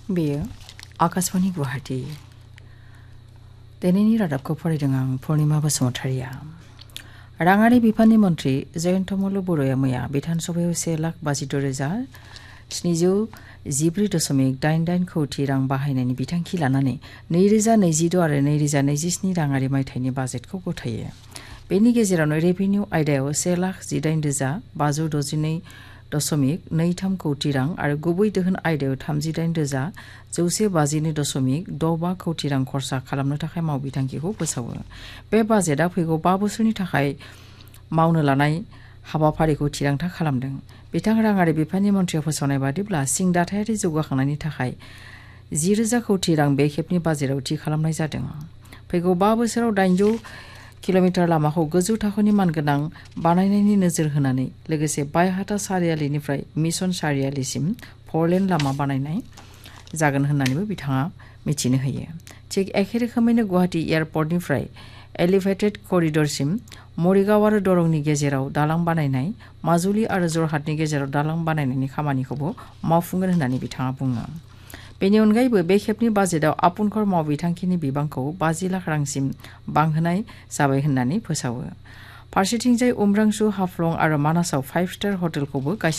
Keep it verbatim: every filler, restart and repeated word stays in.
बेयो आकाशवाणी गुवाहाटी दिनैनि रादाबखौ फरायदों आं पुर्णिमा बसुमतारिया। राङारि बिफाननि मन्थ्रि जयन्त मल्ल बर'आ मैया बिधान सभायाव से लाख बाजिद' रोजा स्निजौ जिब्रै दशमिक दाइन दाइन कौटि रां बाहायनायनि बिथांखि लानानै नैरोजा नैजिद' आरो नैरोजा नैजिस्नि राङारि मायथाइनि बाजेटखौ गथायो। बेनि गेजेरावनो रेभिनिउ आयदायाव से लाख जिदाइन रोजा बाजौ द'जिनै दशमिक नै थाम कौटि रां आरो गुबै दोहोन आयदायाव थामजिदाइन रोजा जौसे बाजिनै दशमिक द' बा कौटि रां खरसा खालामनो थाखाय मावबिथांखिखौ फोसावो। बे बाजेटआ फैगौ बा बोसोरनि थाखाय मावनो लानाय हाबाफारिखौ थिरांथा खालामदों। बिथां राङारि बिफाननि मन्थ्रिया फोसावनाय बादिब्ला सिं दाथायारि जौगाखांनायनि थाखाय जि रोजा कौटि रां बे खेबनि बाजेटआव थि खालामनाय जादों। फैगौ बा बोसोराव दाइनजौ किल'मिटार लामाखौ गोजौ थाखोनि मानगोनां बानायनायनि नोजोर होनानै लोगोसे बायहाथा सारियालिनिफ्राय मिशन सारियालिसिम फरलेन लामा बानायनाय जागोन होननानैबो बिथाङा मिथिनो होयो। थिग एखे रोखोमैनो गुवाहाटी एयारपर्टनिफ्राय एलिभेटेड करिडरसिम मरिगाव आरो दरंनि गेजेराव दालां बानायनाय, माजुलि आरो जरहाटनि गेजेराव दालां बानायनायनि खामानिखौबो मावफुंगोन होननानै बिथाङा बुङो। बेनि अनगायैबो बे खेबनि बाजेटआव आबुंखर मावबिथांखिनि बिबांखौ बाजि लाख रांसिम बांहोनाय जाबाय होननानै फोसावो। फारसेथिंजाय उम्रांसु, हाफ्लं आरो मानासाव फाइभ स्टार हटेलखौबो गायसन